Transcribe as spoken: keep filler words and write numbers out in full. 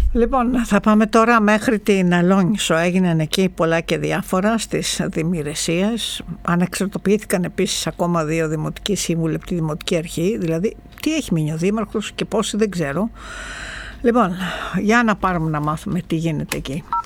Λοιπόν, θα πάμε τώρα μέχρι την Αλόνισο. Έγιναν εκεί πολλά και διάφορα στις δημιουργίες. Ανεξαρτοποιήθηκαν επίσης ακόμα δύο δημοτικοί σύμβουλοι από τη Δημοτική Αρχή. Δηλαδή, τι έχει μείνει ο Δήμαρχος και πόσοι δεν ξέρω. Λοιπόν, για να πάρουμε να μάθουμε τι γίνεται εκεί.